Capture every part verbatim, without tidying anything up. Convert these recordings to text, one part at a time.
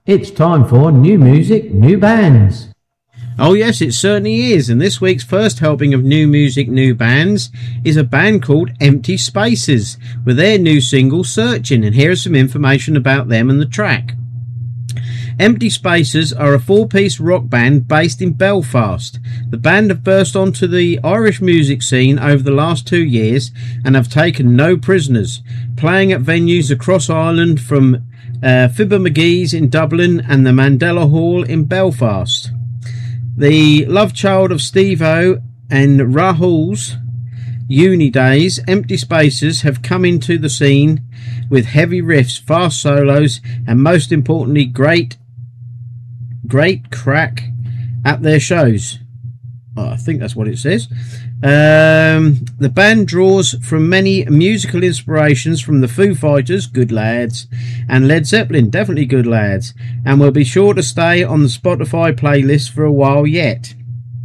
It's time for new music, new bands. Oh yes, it certainly is, and this week's first helping of new music, new bands is a band called Empty Spaces with their new single Searching, and here is some information about them and the track. Empty Spaces are a four-piece rock band based in Belfast. The band have burst onto the Irish music scene over the last two years and have taken no prisoners, playing at venues across Ireland from uh, Fibber McGee's in Dublin and the Mandela Hall in Belfast. The love child of Steve-O and Rahul's uni days, Empty Spaces have come into the scene with heavy riffs, fast solos, and most importantly, great, great crack at their shows. Oh, I think that's what it says. Um, the band draws from many musical inspirations from the Foo Fighters, good lads, and Led Zeppelin, definitely good lads, and will be sure to stay on the Spotify playlist for a while yet.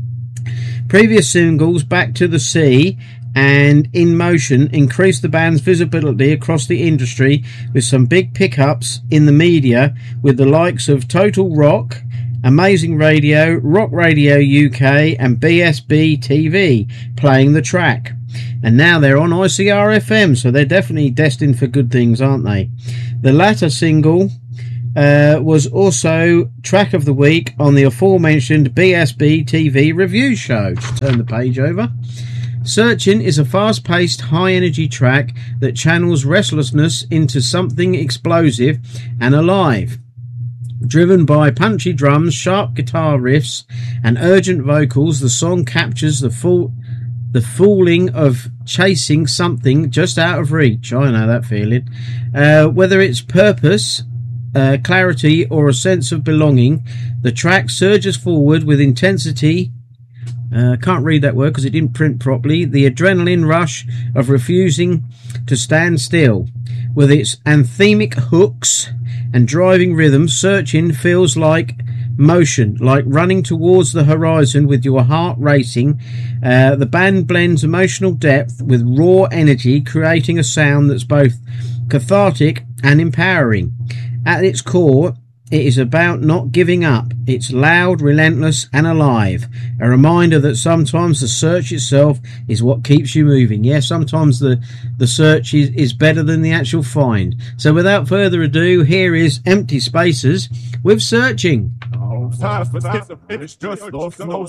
Previous singles, Back to the Sea and In Motion, increased the band's visibility across the industry with some big pickups in the media with the likes of Total Rock, Amazing Radio, Rock Radio U K and B S B T V playing the track. And now they're on I C R F M, so they're definitely destined for good things, aren't they? The latter single uh, was also track of the week on the aforementioned B S B T V review show. Just turn the page over. Searching is a fast-paced, high-energy track that channels restlessness into something explosive and alive. Driven by punchy drums, sharp guitar riffs, and urgent vocals, the song captures the full, the fooling of chasing something just out of reach. I know that feeling. Uh, whether it's purpose, uh, clarity, or a sense of belonging, the track surges forward with intensity. Uh, can't read that word because it didn't print properly. The adrenaline rush of refusing to stand still. With its anthemic hooks and driving rhythm, Searching feels like motion, like running towards the horizon with your heart racing. Uh, the band blends emotional depth with raw energy, creating a sound that's both cathartic and empowering. At its core, it is about not giving up. It's loud, relentless, and alive. A reminder that sometimes the search itself is what keeps you moving. Yeah, sometimes the, the search is, is better than the actual find. So without further ado, here is Empty Spaces with Searching. Oh, fast, let's get the bitch just lost, no